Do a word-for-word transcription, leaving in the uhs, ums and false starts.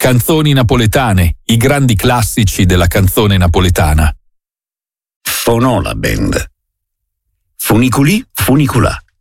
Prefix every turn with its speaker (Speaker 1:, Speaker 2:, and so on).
Speaker 1: Canzoni napoletane, i grandi classici della canzone napoletana.
Speaker 2: Fonò la band. Funiculi, funiculà.